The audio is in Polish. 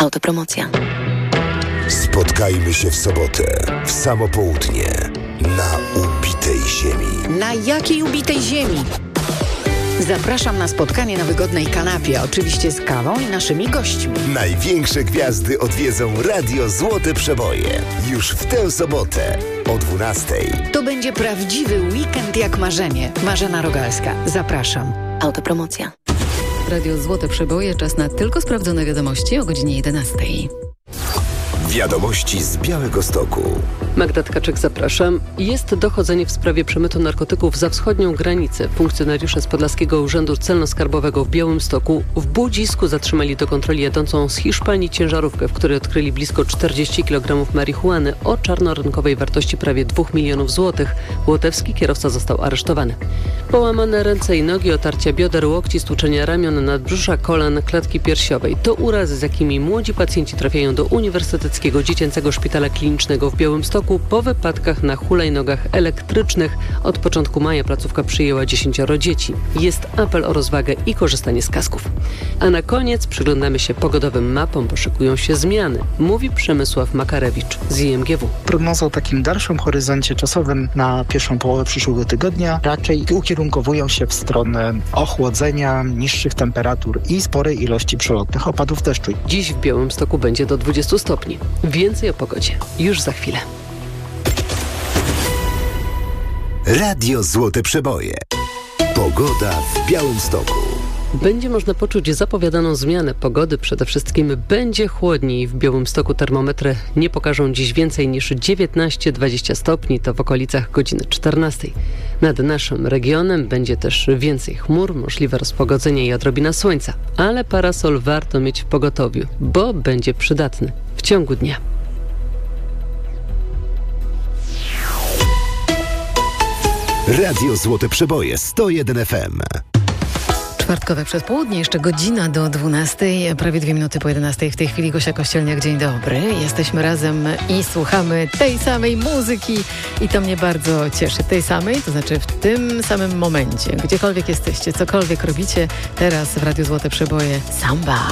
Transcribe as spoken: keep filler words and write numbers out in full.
Autopromocja. Spotkajmy się w sobotę, w samo południe, na ubitej ziemi. Na jakiej ubitej ziemi? Zapraszam na spotkanie na wygodnej kanapie, oczywiście z kawą i naszymi gośćmi. Największe gwiazdy odwiedzą Radio Złote Przeboje. Już w tę sobotę o dwunastej. To będzie prawdziwy weekend jak marzenie. Marzena Rogalska. Zapraszam. Autopromocja. Radio Złote Przeboje, czas na tylko sprawdzone wiadomości o godzinie jedenastej. Wiadomości z Białegostoku. Magda Tkaczyk, zapraszam. Jest dochodzenie w sprawie przemytu narkotyków za wschodnią granicę. Funkcjonariusze z Podlaskiego Urzędu Celno-Skarbowego w Białymstoku w Budzisku zatrzymali do kontroli jadącą z Hiszpanii ciężarówkę, w której odkryli blisko czterdzieści kilogramów marihuany o czarnorynkowej wartości prawie dwóch milionów złotych. Łotewski kierowca został aresztowany. Połamane ręce i nogi, otarcia bioder, łokci, stłuczenia ramion, nadbrzusza, kolan, klatki piersiowej. To urazy, z jakimi młodzi pacjenci trafiają do Uniwersyteckiego Dziecięcego Szpitala Klinicznego w Białymstoku po wypadkach na hulajnogach elektrycznych. Od początku maja placówka przyjęła dziesięcioro dzieci. Jest apel o rozwagę i korzystanie z kasków. A na koniec przyglądamy się pogodowym mapom, bo szykują się zmiany, mówi Przemysław Makarewicz z I M G W. Prognozy o takim dalszym horyzoncie czasowym na pierwszą połowę przyszłego tygodnia raczej ukierunkowują się w stronę ochłodzenia, niższych temperatur i sporej ilości przelotnych opadów deszczu. Dziś w Białymstoku będzie do dwudziestu stopni. Więcej o pogodzie już za chwilę. Radio Złote Przeboje. Pogoda w Białymstoku. Będzie można poczuć zapowiadaną zmianę pogody. Przede wszystkim będzie chłodniej. W Białymstoku termometry nie pokażą dziś więcej niż dziewiętnaście dwadzieścia stopni. To w okolicach godziny czternastej. Nad naszym regionem będzie też więcej chmur, możliwe rozpogodzenie i odrobina słońca. Ale parasol warto mieć w pogotowiu, bo będzie przydatny w ciągu dnia. Radio Złote Przeboje sto jeden F M. Czwartkowe przedpołudnie, jeszcze godzina do dwunastej, prawie dwie minuty po jedenastej. W tej chwili Gosia Kościelniak, dzień dobry. Jesteśmy razem i słuchamy tej samej muzyki i to mnie bardzo cieszy. Tej samej, to znaczy w tym samym momencie, gdziekolwiek jesteście, cokolwiek robicie, teraz w Radiu Złote Przeboje samba.